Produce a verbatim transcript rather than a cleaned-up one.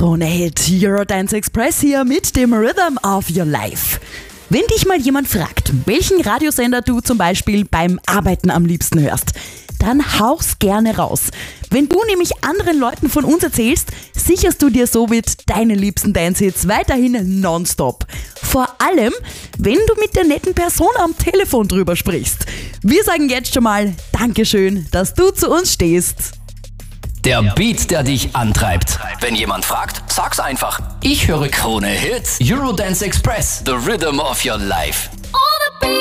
Krone Hit, Eurodance Express hier mit dem Rhythm of Your Life. Wenn dich mal jemand fragt, welchen Radiosender du zum Beispiel beim Arbeiten am liebsten hörst, dann hauch's gerne raus. Wenn du nämlich anderen Leuten von uns erzählst, sicherst du dir somit deine liebsten Dance-Hits weiterhin nonstop. Vor allem, wenn du mit der netten Person am Telefon drüber sprichst. Wir sagen jetzt schon mal Dankeschön, dass du zu uns stehst. Der Beat, der dich antreibt. Wenn jemand fragt, sag's einfach. Ich höre Krone Hit, Eurodance Express, the rhythm of your life.